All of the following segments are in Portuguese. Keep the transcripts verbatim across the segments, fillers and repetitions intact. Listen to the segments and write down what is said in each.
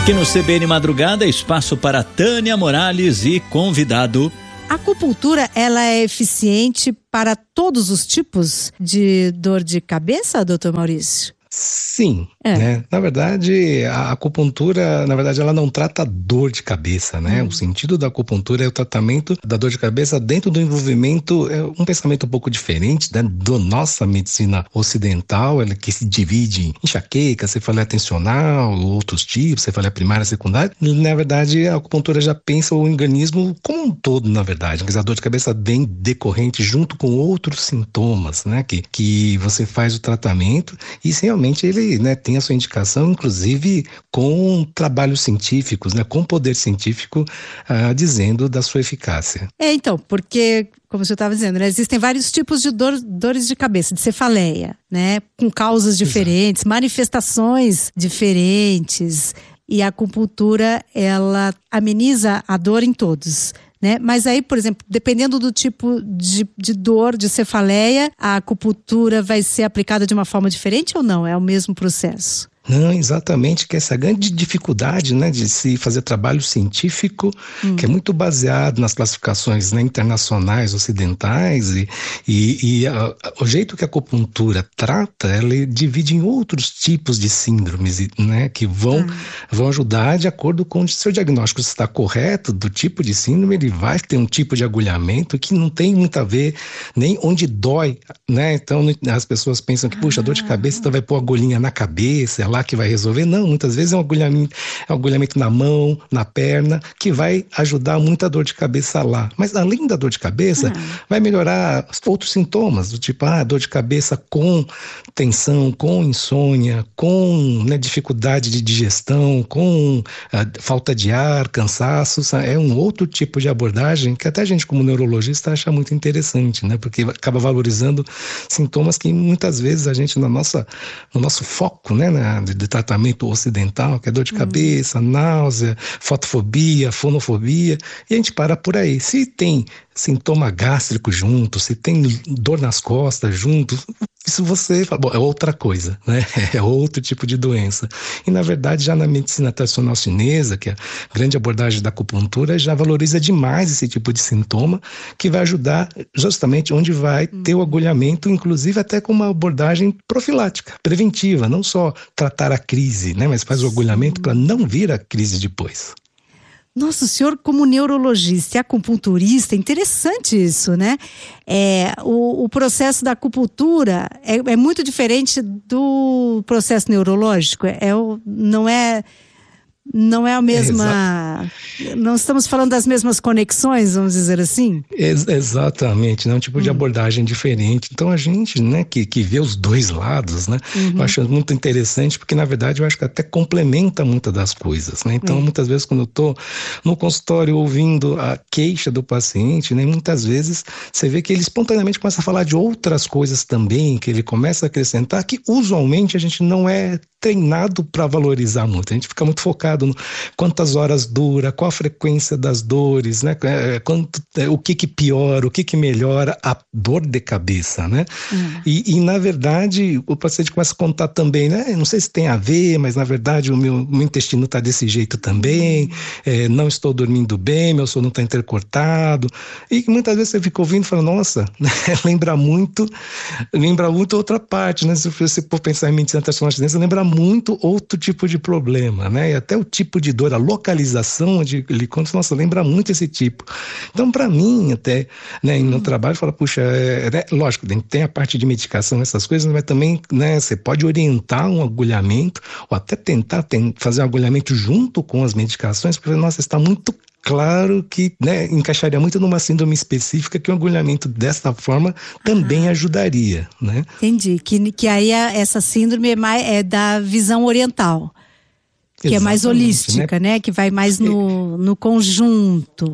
Aqui no C B N Madrugada, espaço para Tânia Morales e convidado. A acupuntura, ela é eficiente para todos os tipos de dor de cabeça, doutor Maurício? Sim, é. né? Na verdade, a acupuntura, na verdade, ela não trata dor de cabeça, né? Hum. O sentido da acupuntura é o tratamento da dor de cabeça dentro do envolvimento, é um pensamento um pouco diferente, né? Da nossa medicina ocidental, ela que se divide em enxaqueca, cefaleia tensional, outros tipos, cefaleia primária, secundária. Na verdade, a acupuntura já pensa o organismo como um todo, na verdade. A dor de cabeça vem decorrente junto com outros sintomas, né? Que, que você faz o tratamento e se realmente ele, né, tem a sua indicação, inclusive com trabalhos científicos, né, com poder científico ah, dizendo da sua eficácia. É, então, porque, como você estava dizendo, né, existem vários tipos de dor, dores de cabeça, de cefaleia, né, com causas diferentes, Exato. manifestações diferentes, e a acupuntura, ela ameniza a dor em todos. Né? Mas aí, por exemplo, dependendo do tipo de, de dor, de cefaleia, a acupuntura vai ser aplicada de uma forma diferente ou não? É o mesmo processo? Não, exatamente, que essa grande dificuldade, né, de se fazer trabalho científico, hum. que é muito baseado nas classificações, né, internacionais, ocidentais, e, e, e a, a, o jeito que a acupuntura trata, ela divide em outros tipos de síndromes, né, que vão, hum. vão ajudar de acordo com o seu diagnóstico está correto, do tipo de síndrome, ele vai ter um tipo de agulhamento que não tem muito a ver nem onde dói, né, então as pessoas pensam que, puxa, dor de cabeça, então vai pôr agulhinha na cabeça, lá que vai resolver. Não, muitas vezes é um agulhamento, é um agulhamento na mão, na perna, que vai ajudar muito a dor de cabeça lá. Mas além da dor de cabeça, uhum. vai melhorar outros sintomas, do tipo, ah, dor de cabeça com tensão, com insônia, com né, dificuldade de digestão, com ah, falta de ar, cansaço. É um outro tipo de abordagem que até a gente, como neurologista, acha muito interessante, né? Porque acaba valorizando sintomas que muitas vezes a gente, na nossa, no nosso foco, né, na De, de tratamento ocidental, que é dor de cabeça, hum. náusea, fotofobia, fonofobia, e a gente para por aí. Se tem sintoma gástrico junto, se tem dor nas costas junto, isso você fala, bom, é outra coisa, né? É outro tipo de doença. E na verdade, já na medicina tradicional chinesa, que é a grande abordagem da acupuntura, já valoriza demais esse tipo de sintoma, que vai ajudar justamente onde vai hum. ter o agulhamento, inclusive até com uma abordagem profilática, preventiva, não só tratar a crise, né? Mas faz o agulhamento para não vir a crise depois. Nossa, o senhor como neurologista e acupunturista, interessante isso, né? É, o, o processo da acupuntura é, é muito diferente do processo neurológico, é, é, não é... Não é a mesma... É, não estamos falando das mesmas conexões, vamos dizer assim? Ex- exatamente, né? Um tipo hum. de abordagem diferente. Então a gente, né, que, que vê os dois lados, né? Uhum. Eu acho muito interessante, porque na verdade eu acho que até complementa muitas das coisas, né? Então é. muitas vezes quando eu estou no consultório ouvindo a queixa do paciente, né? Muitas vezes você vê que ele espontaneamente começa a falar de outras coisas também, que ele começa a acrescentar, que usualmente a gente não é treinado para valorizar muito. A gente fica muito focado no quantas horas dura, qual a frequência das dores, né? Quanto, o que que piora, o que que melhora a dor de cabeça, né? Uhum. E, e, na verdade, o paciente começa a contar também, né? Não sei se tem a ver, mas na verdade o meu, meu intestino está desse jeito também, uhum. é, não estou dormindo bem, meu sono está intercortado. E muitas vezes você fica ouvindo e fala, nossa, né? lembra muito, lembra muito outra parte, né? Se você for pensar em medicina tradicional chinesa, lembra muito outro tipo de problema, né? E até o tipo de dor, a localização onde ele conta, nossa, lembra muito esse tipo. Então, para mim, até, né, no trabalho, fala, puxa, é, é, lógico, tem a parte de medicação, essas coisas, mas também, né, você pode orientar um agulhamento, ou até tentar tem, fazer um agulhamento junto com as medicações, porque, nossa, está muito claro que, né, encaixaria muito numa síndrome específica que um agulhamento dessa forma também ah. ajudaria, né? Entendi, que, que aí a, essa síndrome é, mais, é da visão oriental, que Exatamente, é mais holística, né? né? Que vai mais no, no conjunto.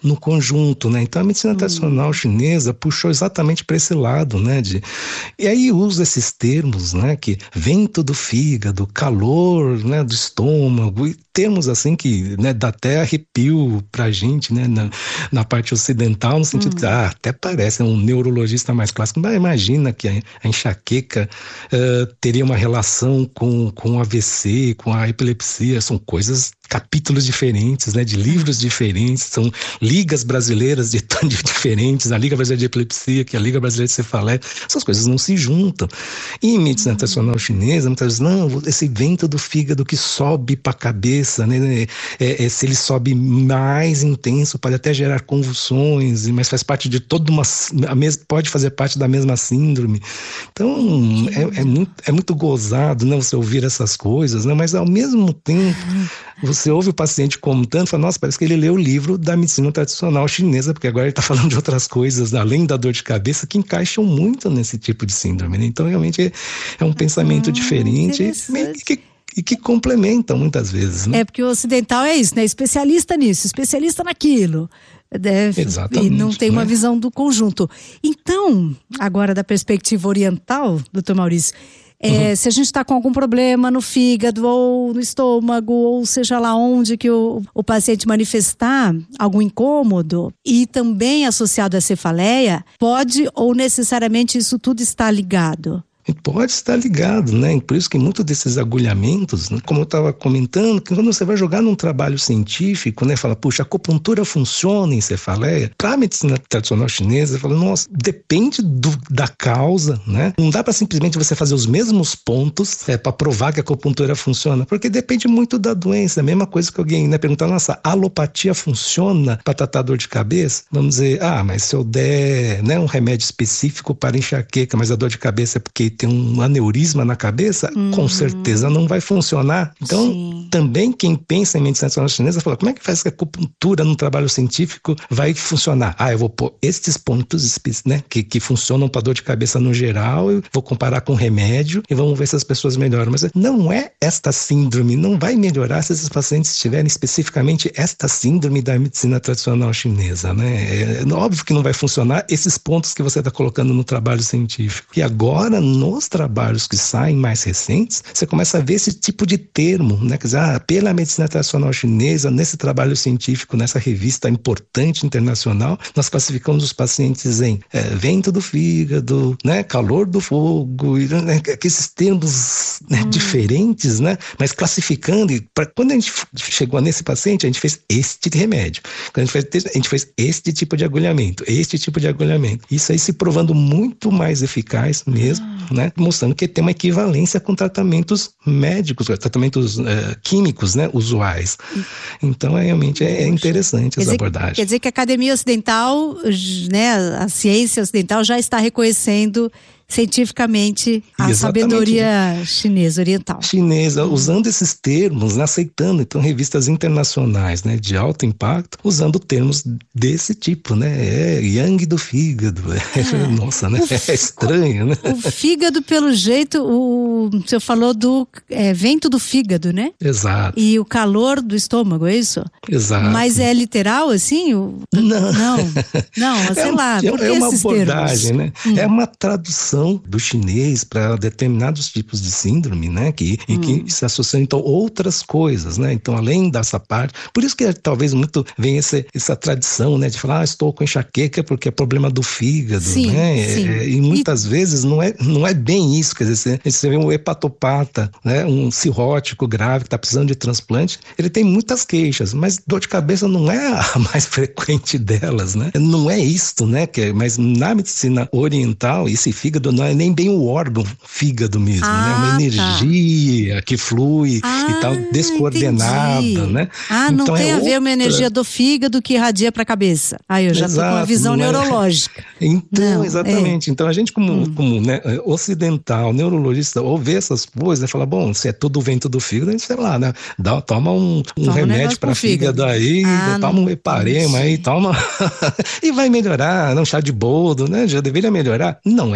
no conjunto, né? Então a medicina tradicional chinesa puxou exatamente para esse lado, né? De, e aí usa esses termos, né? Que vento do fígado, calor, né? Do estômago, e termos assim que, né? Dá até arrepio pra gente, né? Na, na parte ocidental, no sentido hum. que, ah, até parece um neurologista mais clássico, mas imagina que a, a enxaqueca uh, teria uma relação com, com o A V C, com a epilepsia, são coisas, capítulos diferentes, né? De livros diferentes, são ligas brasileiras de, de diferentes, a Liga Brasileira de Epilepsia, que é a Liga Brasileira de Cefaleia, essas coisas não se juntam. E em medicina tradicional chinesa, muitas vezes, não, esse vento do fígado que sobe para a cabeça, né? É, é, se ele sobe mais intenso, pode até gerar convulsões, mas faz parte de toda uma, a mes, pode fazer parte da mesma síndrome. Então, é, é, muito, é muito gozado, né? Você ouvir essas coisas, né? Mas ao mesmo tempo, você ouve o paciente contando e fala, nossa, parece que ele leu o livro da medicina tradicional chinesa, porque agora ele está falando de outras coisas, além da dor de cabeça, que encaixam muito nesse tipo de síndrome, né? Então, realmente, é, é um pensamento ah, diferente e que, e que complementam muitas vezes, né? É, porque o ocidental é isso, né? Especialista nisso, especialista naquilo. Deve, Exatamente, e não tem né? uma visão do conjunto. Então, agora da perspectiva oriental, doutor Maurício, É, uhum. se a gente está com algum problema no fígado ou no estômago, ou seja lá onde que o, o paciente manifestar algum incômodo e também associado à cefaleia, pode ou necessariamente isso tudo está ligado? Pode estar ligado, né? Por isso que muitos desses agulhamentos, né? Como eu estava comentando, que quando você vai jogar num trabalho científico, né? Fala, puxa, a acupuntura funciona em cefaleia? Para a medicina tradicional chinesa, fala, nossa, depende do, da causa, né? Não dá para simplesmente você fazer os mesmos pontos é, para provar que a acupuntura funciona, porque depende muito da doença. A mesma coisa que alguém, né, perguntar, nossa, a alopatia funciona para tratar dor de cabeça? Vamos dizer, ah, mas se eu der, né, um remédio específico para enxaqueca, mas a dor de cabeça é porque tem um aneurisma na cabeça, uhum. com certeza não vai funcionar. Então, Sim. também quem pensa em medicina tradicional chinesa fala, como é que faz que a acupuntura no trabalho científico vai funcionar? Ah, eu vou pôr estes pontos, né, que, que funcionam para dor de cabeça no geral, eu vou comparar com remédio e vamos ver se as pessoas melhoram. Mas não é esta síndrome, não vai melhorar se esses pacientes tiverem especificamente esta síndrome da medicina tradicional chinesa, né? É óbvio que não vai funcionar esses pontos que você está colocando no trabalho científico. E agora, nos trabalhos que saem mais recentes, você começa a ver esse tipo de termo, né? Quer dizer, ah, pela medicina tradicional chinesa, nesse trabalho científico, nessa revista importante internacional, nós classificamos os pacientes em é, vento do fígado, né? Calor do fogo, e, né? Esses termos, né? hum. diferentes, né? Mas classificando, e pra, quando a gente chegou nesse paciente, a gente fez este remédio. Quando a gente fez, a gente fez este tipo de agulhamento, este tipo de agulhamento. Isso aí se provando muito mais eficaz mesmo, ah. né? Mostrando que tem uma equivalência com tratamentos médicos, tratamentos uh, químicos, né? Usuais. Então, é, realmente é, é interessante essa dizer, abordagem. Quer dizer que a academia ocidental, né? A ciência ocidental já está reconhecendo cientificamente a Exatamente. sabedoria chinesa, oriental. Chinesa, usando esses termos, né, aceitando, então, revistas internacionais, né, de alto impacto, usando termos desse tipo, né, é yang do fígado, é, nossa, né, é estranho, né. O fígado, pelo jeito, o, o senhor falou do é, vento do fígado, né? Exato. E o calor do estômago, é isso? Exato. Mas é literal, assim? O... Não. Não, não, sei é, lá, por que é uma esses abordagem, termos? né, hum. é uma tradução do chinês para determinados tipos de síndrome, né, que, hum. e que se associam, então, outras coisas, né, então, além dessa parte, por isso que é, talvez muito vem esse, essa tradição, né, de falar, ah, estou com enxaqueca porque é problema do fígado, sim, né, sim. É, e muitas e... vezes não é, não é bem isso, quer dizer, você vê um hepatopata, né, um cirrótico grave que está precisando de transplante, ele tem muitas queixas, mas dor de cabeça não é a mais frequente delas, né, não é isto, né, que, mas na medicina oriental, esse fígado não é nem bem o órgão fígado mesmo, ah, né? Uma energia tá. que flui ah, e tal, descoordenada, entendi. né? Ah, não então tem é a ver outra... uma energia do fígado que irradia para a cabeça. Aí eu já Exato, tô com uma visão neurológica. É... Então, não, exatamente. É. Então a gente como, hum. como né, ocidental, neurologista, ou vê essas coisas, né, fala, bom, se é tudo vento do fígado, a gente sei lá, né? Dá, toma um, um toma remédio um para fígado aí, ah, toma não, um heparema aí, toma e vai melhorar, um chá de boldo, né? Já deveria melhorar. Não é assim.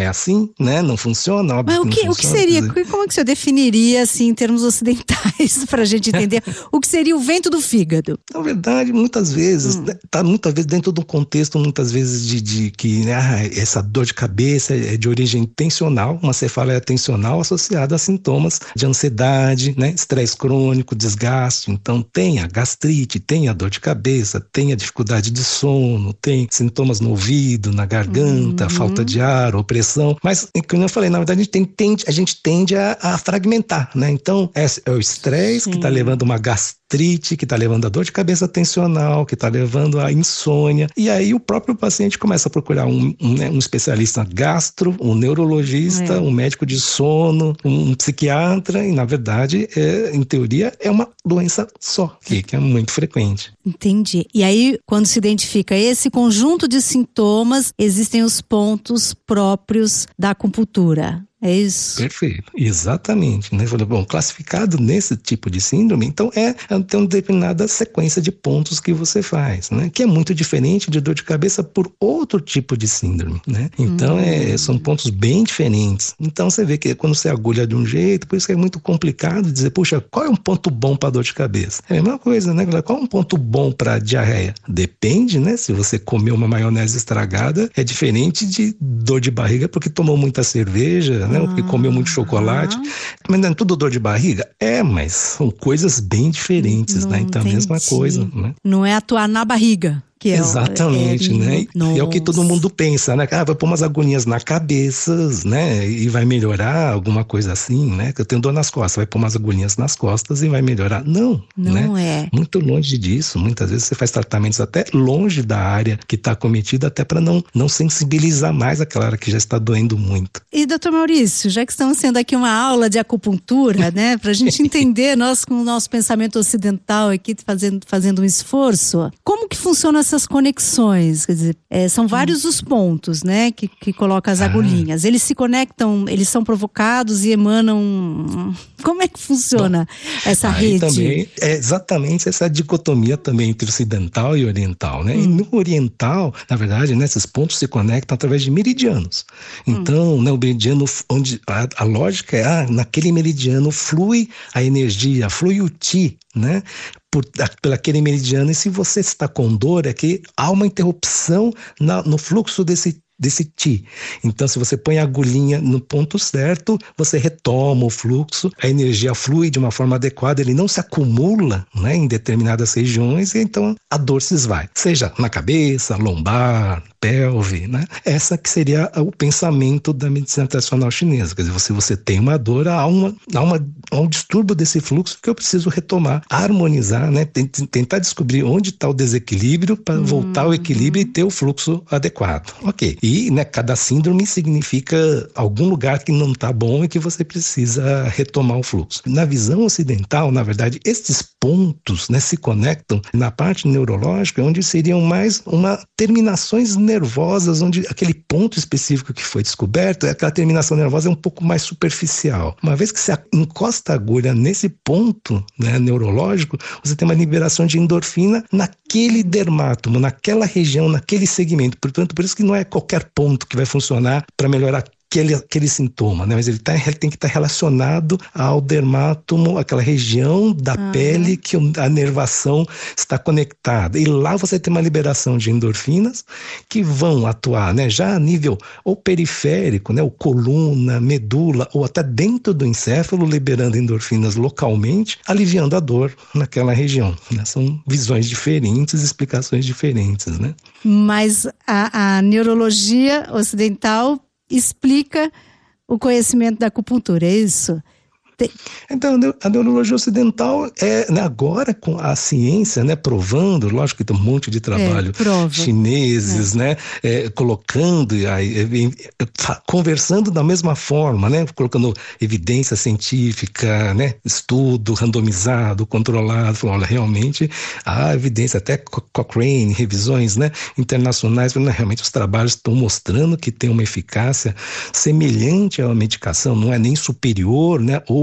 sim, né? Não funciona, óbvio. Mas o que, que não o que funciona, seria, quer dizer... como é que você definiria, assim, em termos ocidentais, para a gente entender o que seria o vento do fígado? Na verdade, muitas vezes, hum. né, tá muitas vezes dentro de um contexto, muitas vezes, de, de que né, ah, essa dor de cabeça é de origem tensional, uma cefaleia tensional associada a sintomas de ansiedade, né, estresse crônico, desgaste. Então, tem a gastrite, tem a dor de cabeça, tem a dificuldade de sono, tem sintomas no ouvido, na garganta, uhum. falta de ar, opressão. Mas, como eu falei, na verdade, a gente, tem, tende, a, gente tende a, a fragmentar, né? Então, é, é o estresse que está levando uma gastrite, que está levando a dor de cabeça tensional, que está levando a insônia. E aí o próprio paciente começa a procurar um, um, né, um especialista gastro, um neurologista, é. um médico de sono, um, um psiquiatra, e na verdade, é, em teoria, é uma doença só, que, que é muito frequente. Entendi. E aí, quando se identifica esse conjunto de sintomas, existem os pontos próprios da acupuntura. É isso? Perfeito, exatamente. Né? Bom, classificado nesse tipo de síndrome, então é tem uma determinada sequência de pontos que você faz, né? Que é muito diferente de dor de cabeça por outro tipo de síndrome, né? Então hum. é, são pontos bem diferentes. Então você vê que quando você agulha de um jeito, por isso que é muito complicado dizer, puxa, qual é um ponto bom para dor de cabeça? É a mesma coisa, né? Qual é um ponto bom para diarreia? Depende, né? Se você comeu uma maionese estragada, é diferente de dor de barriga porque tomou muita cerveja, né? Porque comeu muito chocolate. Mas não é tudo dor de barriga? É, mas são coisas bem diferentes, não, né? Então é a mesma coisa, né? Não é atuar na barriga. Que é Exatamente, é, né? Nossa. E é o que todo mundo pensa, né? Ah, vai pôr umas agulhinhas na cabeça, né? E vai melhorar alguma coisa assim, né? Que eu tenho dor nas costas, vai pôr umas agulhinhas nas costas e vai melhorar. Não, não né? é. Muito longe disso. Muitas vezes você faz tratamentos até longe da área que está acometida, até para não, não sensibilizar mais aquela área que já está doendo muito. E, doutor Maurício, já que estamos sendo aqui uma aula de acupuntura, né? Para a gente entender, nós com o nosso pensamento ocidental aqui, fazendo, fazendo um esforço, como que funciona essas conexões? Quer dizer, é, são vários os pontos, né, que, que coloca as agulhinhas. Ah. Eles se conectam, eles são provocados e emanam... Como é que funciona Bom, essa rede? Também é exatamente essa dicotomia também entre ocidental e oriental, né? Hum. E no oriental, na verdade, né, esses pontos se conectam através de meridianos. Então, hum. né, o meridiano, onde a, a lógica é, ah, naquele meridiano flui a energia, flui o Qi, né? Por, por aquele meridiano, e se você está com dor, é que há uma interrupção na, no fluxo desse desse Qi. Então, se você põe a agulhinha no ponto certo, você retoma o fluxo, a energia flui de uma forma adequada, ele não se acumula, né, em determinadas regiões, e então a dor se esvai. Seja na cabeça, lombar, pelve, né? Essa que seria o pensamento da medicina tradicional chinesa. Quer dizer, se você tem uma dor, há, uma, há, uma, há um distúrbio desse fluxo que eu preciso retomar, harmonizar, né? Tentar descobrir onde está o desequilíbrio para hum. voltar ao equilíbrio e ter o fluxo adequado. Ok. E, né, cada síndrome significa algum lugar que não está bom e que você precisa retomar o fluxo. Na visão ocidental, na verdade, esses pontos, né, se conectam na parte neurológica, onde seriam mais uma terminações nervosas, onde aquele ponto específico que foi descoberto, aquela terminação nervosa é um pouco mais superficial. Uma vez que você encosta a agulha nesse ponto, né, neurológico, você tem uma liberação de endorfina naquele dermátomo, naquela região, naquele segmento. Portanto, por isso que não é qualquer ponto que vai funcionar para melhorar Aquele, aquele sintoma, né? Mas ele, tá, ele tem que estar tá relacionado ao dermátomo, aquela região da uhum. pele que a nervação está conectada. E lá você tem uma liberação de endorfinas que vão atuar, né? Já a nível ou periférico, né? O coluna, medula, ou até dentro do encéfalo, liberando endorfinas localmente, aliviando a dor naquela região. Né? São visões diferentes, explicações diferentes, né? Mas a, a neurologia ocidental explica o conhecimento da acupuntura, é isso? Tem... Então, a neurologia ocidental é, né, agora com a ciência, né, provando, lógico que tem um monte de trabalho é, chineses, é. né, é, colocando, aí, conversando da mesma forma, né, colocando evidência científica, né, estudo randomizado, controlado, falando, olha, realmente há evidência, até Cochrane, revisões, né, internacionais, falando, realmente os trabalhos estão mostrando que tem uma eficácia semelhante à medicação, não é nem superior, né, ou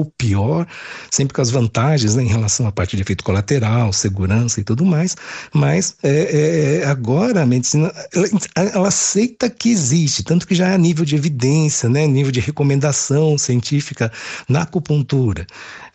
ou pior, sempre com as vantagens, né, em relação à parte de efeito colateral, segurança e tudo mais, mas é, é, agora a medicina, ela, ela aceita que existe, tanto que já é a nível de evidência, né, nível de recomendação científica na acupuntura.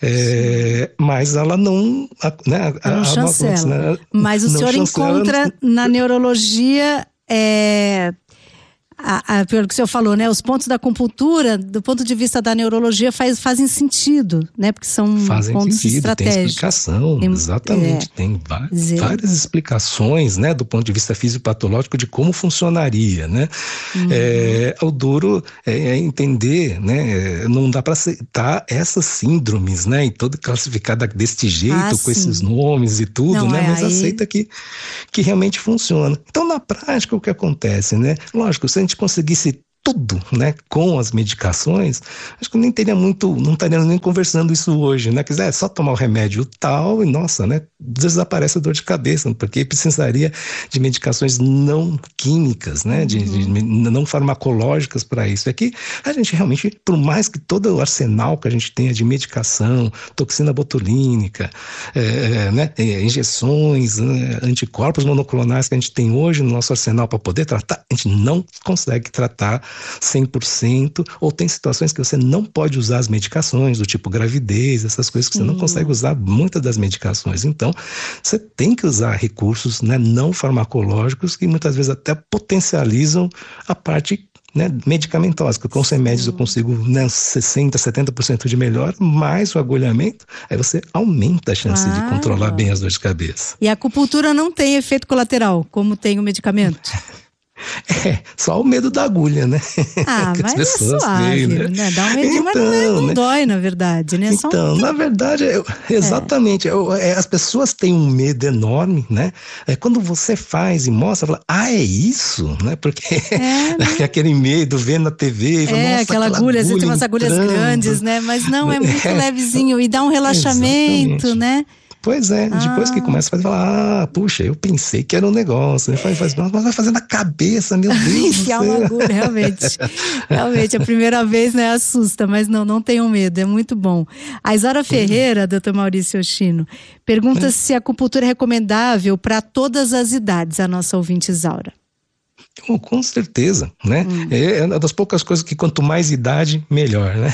É, mas ela não, a, né, ela não a, chancela. A, mas o senhor chancela, encontra na neurologia, é, a, a, pelo que o senhor falou, né, os pontos da acupuntura, do ponto de vista da neurologia, faz, fazem sentido, né, porque são fazem pontos sentido, estratégicos. Tem explicação, tem, exatamente, é, tem várias, dizer... várias explicações, né, do ponto de vista fisiopatológico de como funcionaria, né. Uhum. É, o duro é, é entender, né, não dá para aceitar essas síndromes, né, e toda classificada deste jeito, ah, com sim. esses nomes e tudo, não, né, é, mas aí... aceita que, que realmente funciona. Então, na prática, o que acontece, né, lógico, se a gente conseguisse tudo, né, com as medicações, acho que nem teria muito, não estaríamos nem conversando isso hoje, né, quiser é só tomar o remédio tal e nossa, né, desaparece a dor de cabeça, porque precisaria de medicações não químicas, né, de, uhum. de não farmacológicas para isso. Aqui a gente realmente, por mais que todo o arsenal que a gente tenha de medicação, toxina botulínica, é, né, injeções, né, anticorpos monoclonais que a gente tem hoje no nosso arsenal para poder tratar, a gente não consegue tratar cem por cento, ou tem situações que você não pode usar as medicações, do tipo gravidez, essas coisas que Sim. você não consegue usar muitas das medicações. Então, você tem que usar recursos, né, não farmacológicos que muitas vezes até potencializam a parte, né, medicamentosa, que com os remédios eu consigo, né, sessenta por cento, setenta por cento de melhora, mais o agulhamento, aí você aumenta a chance claro. de controlar bem as dores de cabeça. E a acupuntura não tem efeito colateral, como tem o medicamento? É, só o medo da agulha, né? Ah, mas é suave, né? né? Dá um medinho, então, mas não, não né? dói, na verdade, né? Então, só um... na verdade, eu, exatamente, é. Eu, é, as pessoas têm um medo enorme, né? É, quando você faz e mostra, fala, ah, é isso, né? Porque é, né? aquele medo, vendo na T V, fala, é, nossa, aquela agulha, às vezes tem umas agulhas grandes, né? Mas não, é muito é. levezinho e dá um relaxamento, exatamente. né? Pois é, ah. depois que começa a fazer, fala, ah, puxa, eu pensei que era um negócio, né? Faz, faz, mas vai fazer na cabeça, meu Deus. Enfiar uma agulha, realmente. Realmente, a primeira vez, né, assusta, mas não, não tenham medo, é muito bom. A Isaura Ferreira, é. doutor Maurício Yoshino, pergunta é. se a acupuntura é recomendável para todas as idades, a nossa ouvinte Isaura. Oh, com certeza, né? Hum. É uma das poucas coisas que quanto mais idade, melhor, né?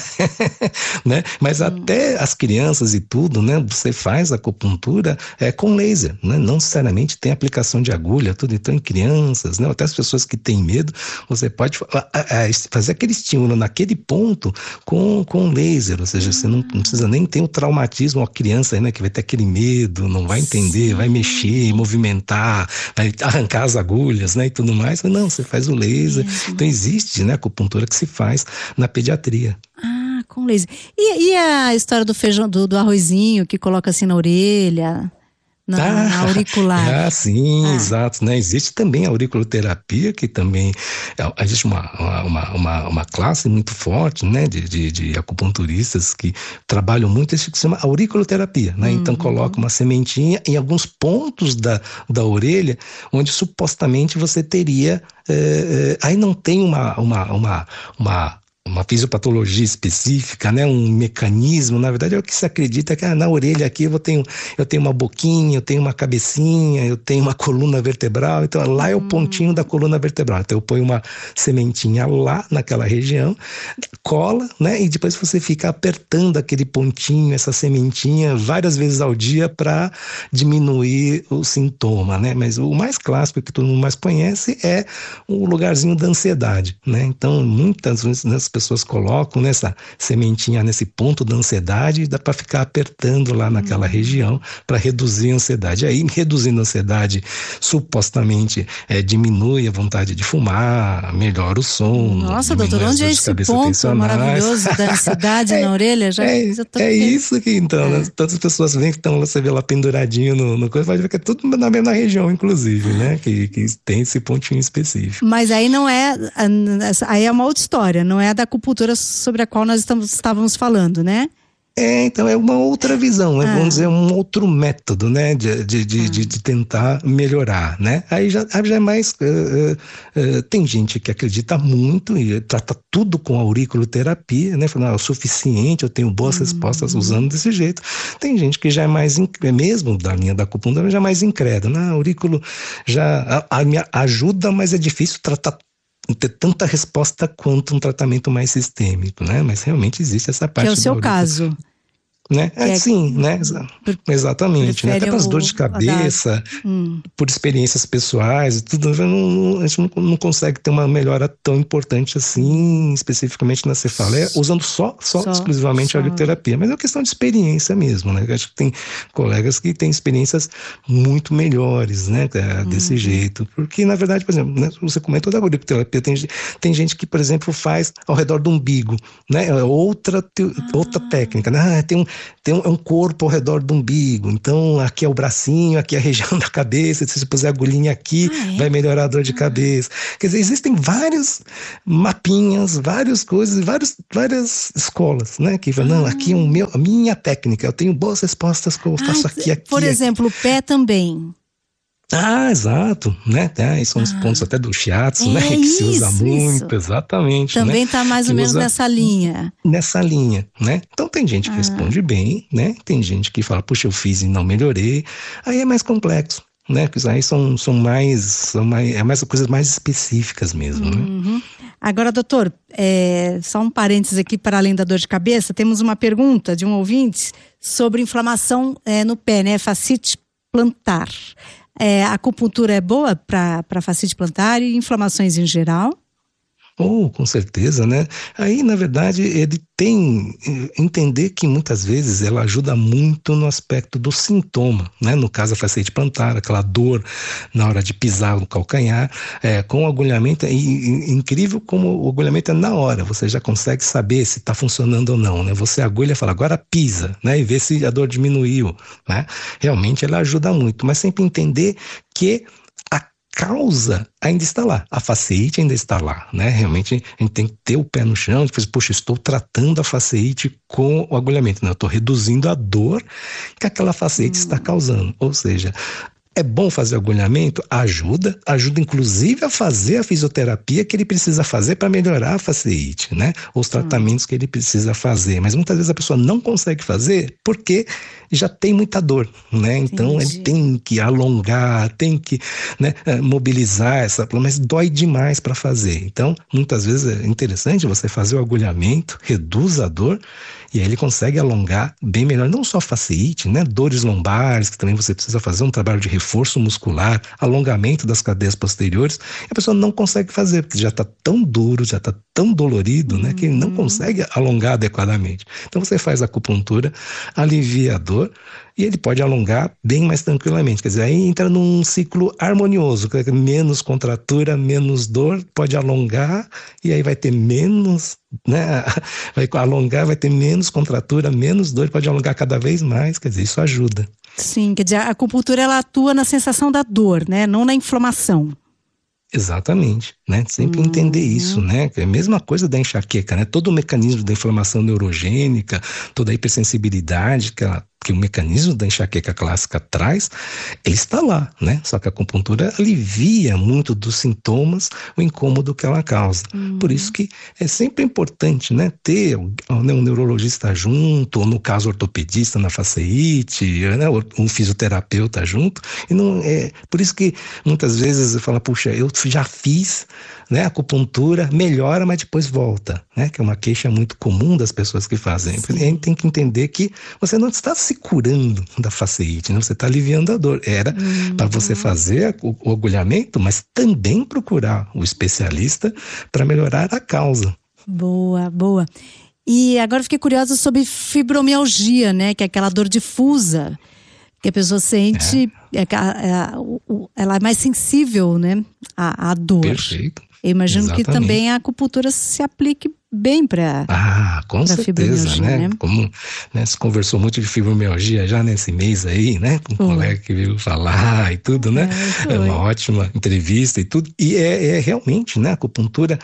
né? Mas hum. até as crianças e tudo, né? Você faz a acupuntura é, com laser, né? Não necessariamente tem aplicação de agulha, tudo. Então, em crianças, né? Até as pessoas que têm medo, você pode fazer aquele estímulo naquele ponto com, com laser, ou seja, você não, não precisa nem ter o traumatismo, a criança, né? Que vai ter aquele medo, não vai entender, Sim. vai mexer, movimentar, vai arrancar as agulhas, né? E tudo mais. Não, você faz o laser. Mesmo. Então existe, né, acupuntura que se faz na pediatria. Ah, com laser. E, e a história do feijão, do, do arrozinho que coloca assim na orelha, na, ah, na auricular? Ah, sim, ah. exato, né? Existe também a auriculoterapia, que também existe uma, uma, uma, uma classe muito forte, né, de, de, de acupunturistas que trabalham muito isso que se chama auriculoterapia, né? Uhum. Então coloca uma sementinha em alguns pontos da, da orelha, onde supostamente você teria, é, é, aí não tem uma, uma, uma, uma uma fisiopatologia específica, né, um mecanismo, na verdade é o que se acredita que ah, na orelha aqui eu tenho, eu tenho uma boquinha, eu tenho uma cabecinha, eu tenho uma coluna vertebral, então lá é o pontinho da coluna vertebral, então eu ponho uma sementinha lá naquela região, cola, né, e depois você fica apertando aquele pontinho, essa sementinha várias vezes ao dia para diminuir o sintoma, né, mas o mais clássico que todo mundo mais conhece é o lugarzinho da ansiedade, né, então muitas vezes as pessoas colocam nessa sementinha nesse ponto da ansiedade, dá para ficar apertando lá naquela uhum. região para reduzir a ansiedade. Aí, reduzindo a ansiedade, supostamente é, diminui a vontade de fumar, melhora o sono. Nossa, doutor, onde é esse ponto maravilhoso da ansiedade é, na orelha? Já, é já tô é isso que, então, é. né? Tantas pessoas vêm que estão, você vê lá penduradinho no, no coisa, pode ver que é tudo na mesma região, inclusive, né? Que, que tem esse pontinho específico. Mas aí não é, aí é uma outra história, não é a da acupuntura sobre a qual nós estamos, estávamos falando, né? É, então é uma outra visão, né? Ah. Vamos dizer, um outro método, né? De, de, de, ah. de, de tentar melhorar, né? Aí já, já é mais... Uh, uh, uh, tem gente que acredita muito e trata tudo com auriculoterapia, né? Falando, ah, é o suficiente, eu tenho boas uhum. respostas usando desse jeito. Tem gente que já é mais, mesmo da linha da acupuntura, já é mais incrédula, né? Aurículo já a, a me ajuda, mas é difícil tratar ter tanta resposta quanto um tratamento mais sistêmico, né? Mas realmente existe essa parte. Que é o seu caso. Né? É, é, sim, né? Exatamente. Né? Até para as dores de cabeça, hum. por experiências pessoais e tudo, não, não, a gente não, não consegue ter uma melhora tão importante assim, especificamente na cefaleia, usando só, só, só exclusivamente só. a audioterapia. Mas é uma questão de experiência mesmo, né? Eu acho que tem colegas que têm experiências muito melhores, né? Desse hum. jeito. Porque, na verdade, por exemplo, né? Você comentou da audioterapia, tem, tem gente que, por exemplo, faz ao redor do umbigo, né? Outra, te, ah. outra técnica, né? Ah, tem um Tem um, é um corpo ao redor do umbigo, então aqui é o bracinho, aqui é a região da cabeça, se você puser a agulhinha aqui, ah, é? vai melhorar a dor de ah. cabeça. Quer dizer, existem vários mapinhas, várias coisas, vários, várias escolas, né? Que falam, ah. não, aqui é um meu, a minha técnica, eu tenho boas respostas que eu ah, faço aqui, aqui. Por exemplo, aqui. O pé também. Ah, exato, né? É, são ah. os pontos até do shiatsu, é, né? Que isso, se usa muito, isso. exatamente. Também né? Está mais ou menos nessa linha. Nessa linha, né? Então tem gente que ah. responde bem, né? Tem gente que fala, puxa, eu fiz e não melhorei. Aí é mais complexo, né? Porque aí são, são mais, são mais, é mais coisas mais específicas mesmo, uhum. né? Agora, doutor, é, só um parênteses aqui para além da dor de cabeça, temos uma pergunta de um ouvinte sobre inflamação é, no pé, né? Fascite plantar. É, a acupuntura é boa para fascite plantar e inflamações em geral? Oh, com certeza, né? Aí, na verdade, ele tem entender que muitas vezes ela ajuda muito no aspecto do sintoma, né? No caso, a fascite plantar, aquela dor na hora de pisar no calcanhar, é, com o agulhamento, é incrível como o agulhamento é na hora, você já consegue saber se está funcionando ou não, né? Você agulha e fala, agora pisa, né? E vê se a dor diminuiu, né? Realmente ela ajuda muito, mas sempre entender que causa ainda está lá, a fasciite ainda está lá, né? Realmente a gente tem que ter o pé no chão, depois, poxa, estou tratando a fasciite com o agulhamento, né? Eu estou reduzindo a dor que aquela fasciite hum. está causando, ou seja, é bom fazer agulhamento? Ajuda, ajuda inclusive a fazer a fisioterapia que ele precisa fazer para melhorar a fasciite, né? Os tratamentos hum. que ele precisa fazer, mas muitas vezes a pessoa não consegue fazer porque já tem muita dor, né? Então Entendi. Ele tem que alongar, tem que, né, mobilizar essa, mas dói demais para fazer. Então, muitas vezes é interessante você fazer o agulhamento, reduz a dor e aí ele consegue alongar bem melhor, não só a fasciite, né? Dores lombares, que também você precisa fazer um trabalho de reforço muscular, alongamento das cadeias posteriores, e a pessoa não consegue fazer, porque já está tão duro, já está tão dolorido, né? Que ele não consegue alongar adequadamente. Então você faz a acupuntura, alivia a dor, e ele pode alongar bem mais tranquilamente. Quer dizer, aí entra num ciclo harmonioso, menos contratura, menos dor, pode alongar, e aí vai ter menos, né? Vai alongar, vai ter menos contratura, menos dor, pode alongar cada vez mais, quer dizer, isso ajuda. Sim, quer dizer, a acupuntura ela atua na sensação da dor, né? Não na inflamação. Exatamente, né? Sempre uhum. entender isso, né? É a mesma coisa da enxaqueca, né? Todo o mecanismo da inflamação neurogênica, toda a hipersensibilidade que ela que o mecanismo da enxaqueca clássica traz, ele está lá, né? Só que a acupuntura alivia muito dos sintomas, o incômodo que ela causa. Uhum. Por isso que é sempre importante, né? Ter né, um neurologista junto, ou no caso ortopedista na fasciite, né? Um fisioterapeuta junto. E não é por isso que muitas vezes eu falo, puxa, eu já fiz, né, acupuntura, melhora, mas depois volta, né? Que é uma queixa muito comum das pessoas que fazem. Sim. A gente tem que entender que você não está se curando da fasciite, né? Você está aliviando a dor. Era uhum. para você fazer o, o agulhamento, mas também procurar o especialista para melhorar a causa. Boa, boa. E agora fiquei curiosa sobre fibromialgia, né? Que é aquela dor difusa que a pessoa sente, é. É, ela é mais sensível, né? À, à dor. Perfeito. Eu imagino Exatamente. Que também a acupuntura se aplique bem para Ah, com certeza, né? né? Como né, se conversou muito de fibromialgia já nesse mês aí, né? Com um oh. colega que veio falar e tudo, né? É, é uma ótima entrevista e tudo. E é, é realmente, né? A acupuntura,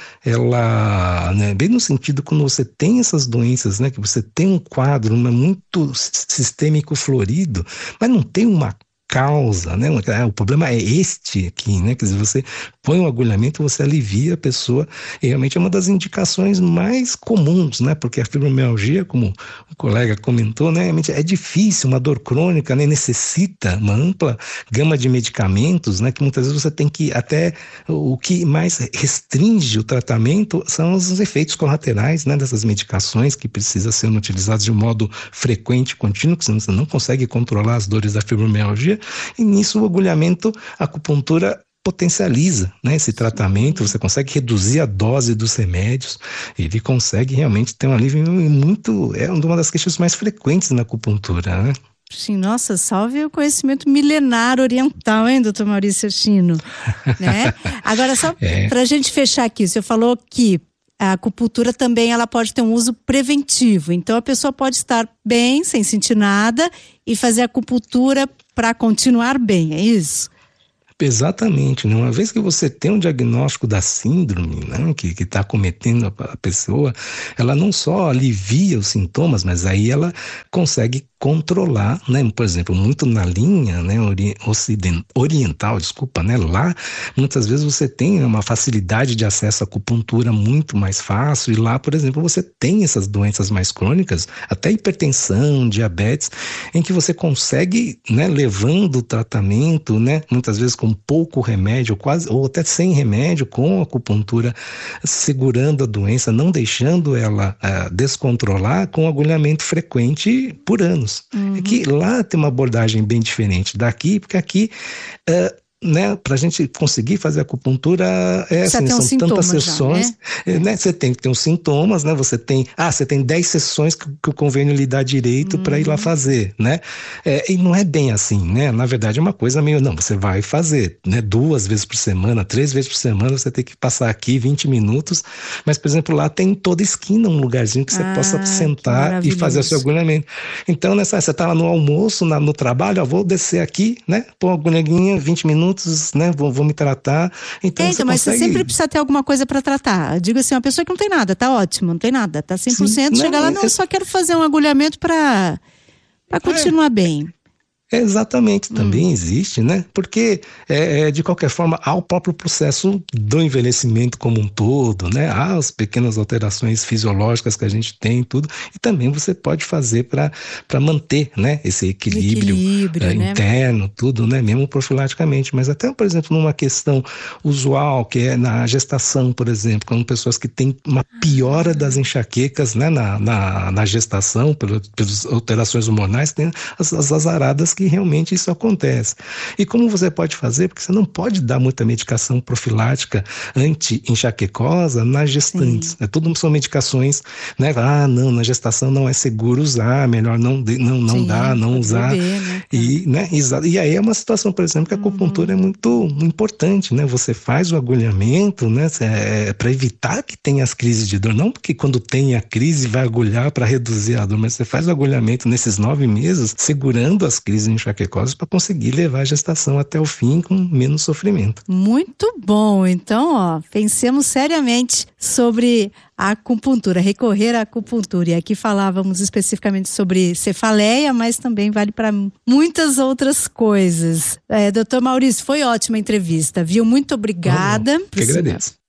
ela, né, bem no sentido quando você tem essas doenças, né? Que você tem um quadro né, muito sistêmico florido, mas não tem uma causa, né? O problema é este aqui, né? Quer dizer, você põe um agulhamento, você alivia a pessoa, e realmente é uma das indicações mais comuns, né? Porque a fibromialgia, como o colega comentou, né? Realmente é difícil, uma dor crônica, né? Necessita uma ampla gama de medicamentos, né? Que muitas vezes você tem que até, o que mais restringe o tratamento são os efeitos colaterais, né? Dessas medicações que precisam ser utilizadas de um modo frequente, contínuo, que senão você não consegue controlar as dores da fibromialgia. E nisso o agulhamento, a acupuntura potencializa, né, esse tratamento, você consegue reduzir a dose dos remédios, ele consegue realmente ter um alívio muito, é uma das queixas mais frequentes na acupuntura, né? Sim, nossa, salve o conhecimento milenar oriental, hein, doutor Maurício Chino, né? Agora, só é. para a gente fechar aqui, o senhor falou que a acupuntura também ela pode ter um uso preventivo, então a pessoa pode estar bem, sem sentir nada, e fazer acupuntura para continuar bem, é isso? Exatamente, né? Uma vez que você tem um diagnóstico da síndrome, né, que está acometendo a, a pessoa, ela não só alivia os sintomas, mas aí ela consegue controlar, né? Por exemplo, muito na linha, né, ori- ocident- oriental, desculpa, né? Lá, muitas vezes você tem uma facilidade de acesso à acupuntura muito mais fácil, e lá, por exemplo, você tem essas doenças mais crônicas, até hipertensão, diabetes, em que você consegue, né, levando o tratamento, né, muitas vezes com pouco remédio, quase, ou até sem remédio, com a acupuntura, segurando a doença, não deixando ela uh, descontrolar, com agulhamento frequente por anos. Uhum. É que lá tem uma abordagem bem diferente daqui, porque aqui, uh, né, para a gente conseguir fazer acupuntura, é assim, são um tantas sessões, já, né? né? Você tem que ter uns sintomas, né? Você tem, ah, você tem dez sessões que, que o convênio lhe dá direito uhum. para ir lá fazer, né? É, e não é bem assim, né? Na verdade é uma coisa meio, não, você vai fazer, né? Duas vezes por semana, três vezes por semana, você tem que passar aqui vinte minutos, mas, por exemplo, lá tem em toda esquina um lugarzinho que você ah, possa sentar e fazer o seu agulhamento. Então, nessa, você tá lá no almoço, na, no trabalho, ó, vou descer aqui, né? Pôr a agulhinha, vinte minutos, né, vou, vou me tratar. Então, é, você então mas consegue... você sempre precisa ter alguma coisa para tratar. Eu digo assim, uma pessoa que não tem nada, tá ótimo, não tem nada, tá cem por cento, Sim, chega não, lá, não, é... só quero fazer um agulhamento para para continuar é. bem. Exatamente, também hum. existe, né? Porque, é, de qualquer forma, há o próprio processo do envelhecimento como um todo, né? Há as pequenas alterações fisiológicas que a gente tem e tudo, e também você pode fazer para manter, né, esse equilíbrio, equilíbrio é, né? interno, tudo, né? Mesmo profilaticamente. Mas até, por exemplo, numa questão usual, que é na gestação, por exemplo, com pessoas que têm uma piora das enxaquecas, né, na, na, na gestação, pelas, pelas alterações hormonais, tem as, as azaradas que realmente isso acontece. E como você pode fazer? Porque você não pode dar muita medicação profilática anti-enxaquecosa nas gestantes. É, tudo são medicações, né? Ah, não, na gestação não é seguro usar, melhor não, não, não Sim, dá, não usar. Beber, né? E, né, e aí é uma situação, por exemplo, que a acupuntura uhum. é muito importante, né? Você faz o agulhamento, né? É, para evitar que tenha as crises de dor. Não porque quando tem a crise vai agulhar para reduzir a dor, mas você faz o agulhamento nesses nove meses, segurando as crises enxaquecosas para conseguir levar a gestação até o fim com menos sofrimento. Muito bom. Então, ó, pensemos seriamente sobre a acupuntura, recorrer à acupuntura. E aqui falávamos especificamente sobre cefaleia, mas também vale para muitas outras coisas. É, doutor Maurício, foi ótima a entrevista, viu? Muito obrigada. Eu que agradeço.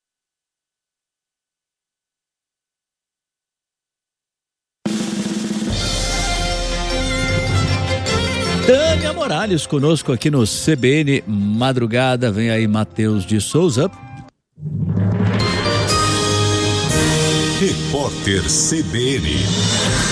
Tânia Morales conosco aqui no C B N Madrugada. Vem aí Matheus de Souza. Repórter C B N.